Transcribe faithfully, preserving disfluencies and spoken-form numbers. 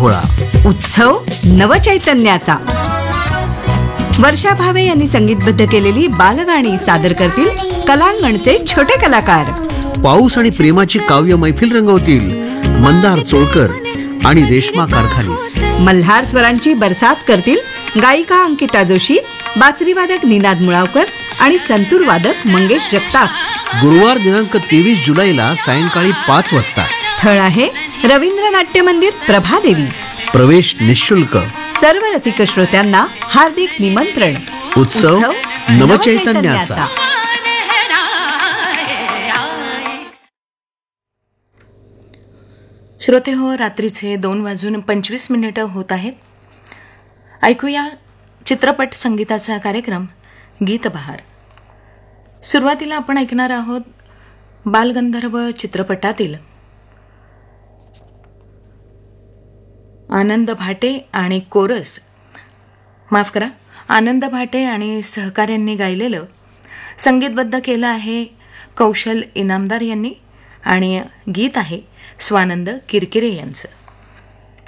सोहळा. उत्सव नवचैतन्याचा. वर्षा भावे यांनी संगीतबद्ध केलेली बालगाणी सादर करतील कलांगणचे छोटे कलाकार. पाऊस आणि प्रेमाची काव्य मैफिल रंगवतील मंदार चोळकर आणि रेश्मा कारखालीस. मल्हार स्वरांची बरसात करतील गायिका अंकिता जोशी, बासरीवादक निनाद मुळावकर आणि संतूर वादक मंगेश जगताप. गुरुवार दिनांक तेवीस जुलैला सायंकाळी पाच वाजता. स्थळ आहे रवींद्र नाट्य मंदिर, प्रभादेवी. प्रवेश निशुल्क. सर्व रसिक श्रोत्यांना हार्दिक निमंत्रण. उत्सव नवचैतन्याचा. श्रोते हो, रात्रीचे दोन वाजून पंचवीस मिनिटं होत आहेत. ऐकूया चित्रपट संगीताचा कार्यक्रम गीतबहार. सुरुवातीला आपण ऐकणार आहोत बालगंधर्व चित्रपटातील आनंद भाटे आणि कोरस माफ करा आनंद भाटे आणि सहकाऱ्यांनी गायलेलं. संगीतबद्ध केलं आहे कौशल इनामदार यांनी आणि गीत आहे स्वानंद किरकिरे यांचं.